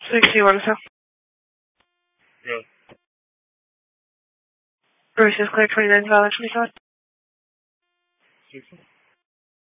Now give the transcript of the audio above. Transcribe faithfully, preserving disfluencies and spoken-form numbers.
sixty-one, sir. Yeah. Bruce is clear, twenty-nine dollars, please. sixty?